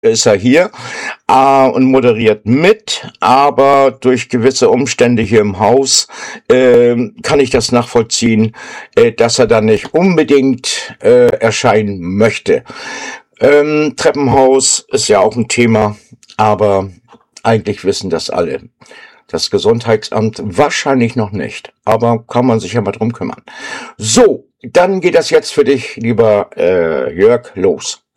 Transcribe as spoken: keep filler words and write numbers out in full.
ist er hier äh, und moderiert mit, aber durch gewisse Umstände hier im Haus äh, kann ich das nachvollziehen, äh, dass er da nicht unbedingt äh, erscheinen möchte. Ähm, Treppenhaus ist ja auch ein Thema, aber eigentlich wissen das alle. Das Gesundheitsamt wahrscheinlich noch nicht, aber kann man sich ja mal drum kümmern. So, dann geht das jetzt für dich, lieber äh, Jörg, los.